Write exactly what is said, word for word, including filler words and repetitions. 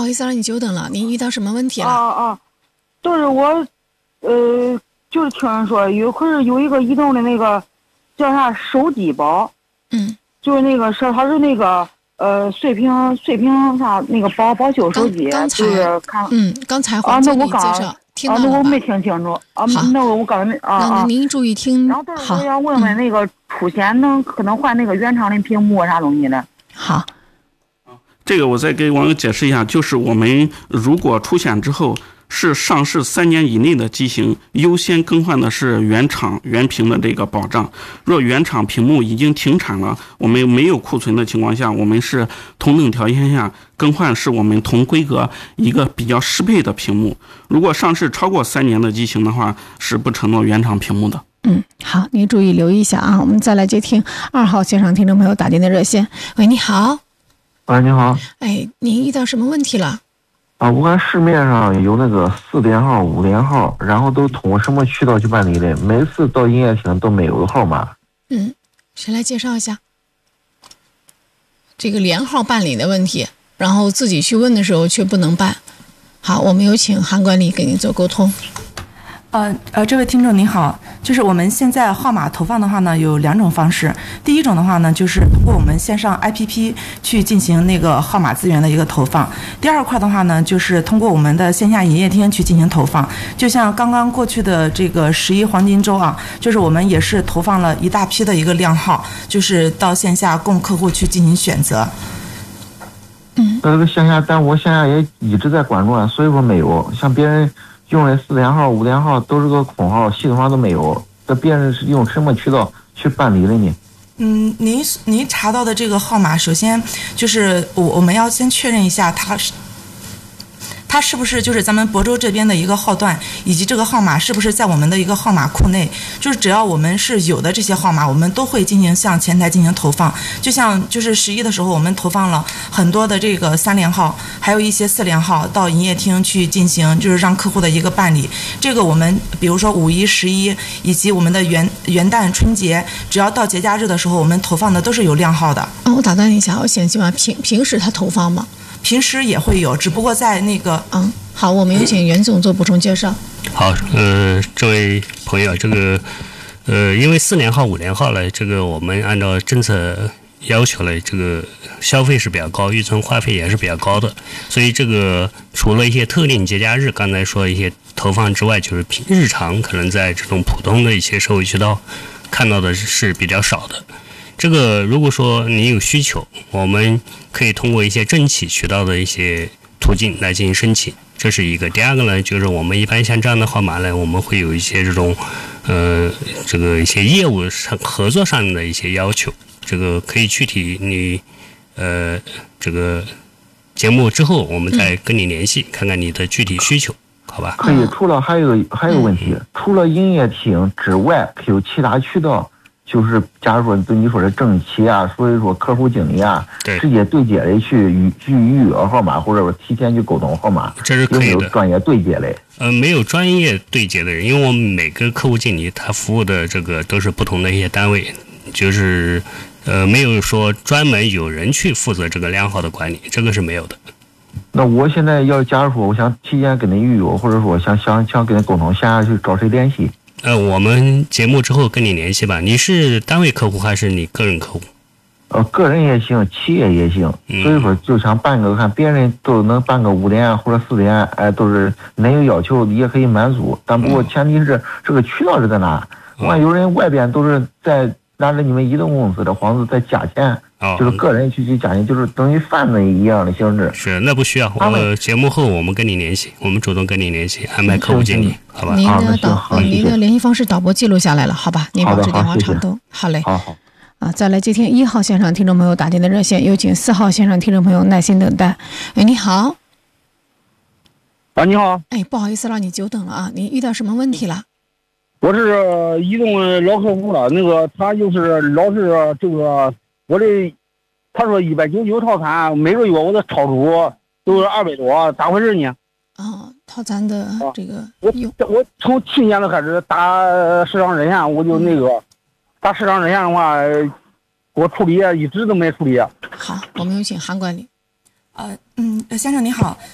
好意思让你久等了，您遇到什么问题了？ 啊啊，就是我，呃，就是听人说有可是有一个移动的那个叫啥手机包， 嗯， 就是那个是它是那个呃碎屏碎屏啥那个保保修手机， 刚才就是看嗯，刚才啊， 黄经理那我刚介绍听啊， 到了吧？ 那我没听清楚啊， 好那我刚才没啊那啊。 您注意听。 然后就是好， 我想问问那个出险能可能换那个原厂的屏幕啥东西的？ 好。 这个我再给网友解释一下，就是我们如果出险之后是上市三年以内的机型，优先更换的是原厂原屏的这个保障。若原厂屏幕已经停产了，我们没有库存的情况下，我们是同等条件下更换是我们同规格一个比较适配的屏幕。如果上市超过三年的机型的话，是不承诺原厂屏幕的。 嗯，好，您注意留意一下啊。我们再来接听二号线上听众朋友打进的热线。喂，你好。 喂，你好。 哎，您遇到什么问题了？ 啊，我看市面上有那个四连号、五连号，然后都通过什么渠道去办理的？每次到营业厅都没有号码。 嗯，谁来介绍一下这个连号办理的问题？然后自己去问的时候却不能办。好，我们有请韩管理给您做沟通。 呃呃，这位听众您好，就是我们现在号码投放的话呢，有两种方式。第一种的话呢，就是通过我们线上 A P P 去进行那个号码资源的一个投放。第二块的话呢，就是通过我们的线下营业厅去进行投放。就像刚刚过去的这个十一黄金周啊，就是我们也是投放了一大批的一个靓号，就是到线下供客户去进行选择。 嗯， 那这个线下，但我线下也一直在关注啊，所以说没有像别人用的四连号、五连号都是个空号，系统上都没有。这别人是用什么渠道去办理的呢？ 嗯，您您查到的这个号码，首先就是我我们要先确认一下它是。它是不是就是咱们亳州这边的一个号段，以及这个号码是不是在我们的一个号码库内？就是只要我们是有的这些号码，我们都会进行向前台进行投放。就像就是十一的时候，我们投放了很多的这个三连号，还有一些四连号到营业厅去进行，就是让客户的一个办理。这个我们比如说五一、十一以及我们的元元旦、春节，只要到节假日的时候，我们投放的都是有靓号的。 啊，我打断一下，我想请问平平时他投放吗？ 平时也会有，只不过在那个嗯，好，我们有请袁总做补充介绍。 好，呃，这位朋友，这个呃，因为四连号、五连号呢，这个我们按照政策要求呢，这个消费是比较高，预存话费也是比较高的，所以这个除了一些特定节假日，刚才说一些投放之外，就是平日常可能在这种普通的一些社会渠道看到的是比较少的。这个如果说你有需求，我们可以通过一些政企渠道的一些途径来进行申请，这是一个。第二个呢，就是我们一般像这样的号码呢，我们会有一些这种呃这个一些业务上合作上的一些要求，这个可以具体你呃这个节目之后我们再跟你联系，嗯、看看你的具体需求，好吧？ 可以。除了还有还有问题，嗯、除了营业厅之外，还有其他渠道。就是假如说对你说的政企啊，所以说客户经理啊，直接对接的去预去预约号码，或者说提前去沟通号码， 这是可以的。 有没有专业对接的？ 呃，没有专业对接的人，因为我们每个客户经理他服务的这个都是不同的一些单位，就是呃没有说专门有人去负责这个靓号的管理，这个是没有的。 那我现在要假如说我想提前跟你预约，或者说想想想跟你沟通，现在去找谁联系？ 呃，我们节目之后跟你联系吧。你是单位客户还是你个人客户？ 呃，个人也行，企业也行。 嗯、 所以说，就想办个，看别人都能办个五连或者四连，哎，都是哪有要求也可以满足。但不过前提是、嗯、这个渠道是在哪？我看有人外边都是在拿着你们移动公司的房子在加钱。 哦、 就是个人去去加钱，就是等于贩子一样的性质。 是，那不需要。呃，节目后我们跟你联系，我们主动跟你联系，安排客户经理，好吧？ 您的导，您的联系方式导播记录下来了，好吧？您保持电话畅通。好嘞。 好好。 啊，再来接听一号线上听众朋友打进的热线，有请四号线上听众朋友耐心等待。哎，你好。 啊，你好。 哎，不好意思让你久等了啊，您遇到什么问题了？ 我是移动老客户了，那个他就是老是这个。我这，他说一百九十九套餐，每个月我的超出都是二百多，咋回事呢？ 哦，套餐的这个、 啊、我我从去年就开始打市场热线，我就那个、嗯、打市场热线的话，给我处理一直都没处理。 好，我们有请韩管理。 呃嗯，先生您好，